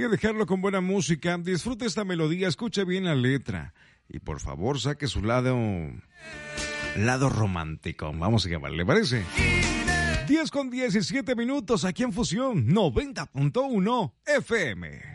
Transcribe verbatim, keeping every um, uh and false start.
a dejarlo con buena música. Disfrute esta melodía, escuche bien la letra. Y por favor, saque su lado... lado romántico. Vamos a llamarle, ¿le parece? diez con diecisiete minutos aquí en Fusión noventa punto uno F M.